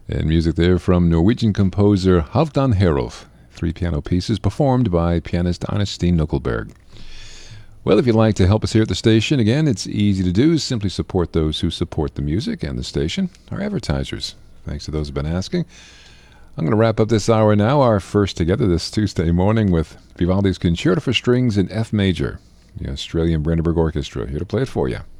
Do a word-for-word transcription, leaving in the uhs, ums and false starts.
And music there from Norwegian composer Halvdan Herolf. Three piano pieces performed by pianist Ernestine Nuckelberg. Well, if you'd like to help us here at the station, again, it's easy to do. Simply support those who support the music and the station, our advertisers. Thanks to those who've been asking. I'm going to wrap up this hour now, our first together this Tuesday morning with Vivaldi's Concerto for Strings in F major. The Australian Brandenburg Orchestra, here to play it for you.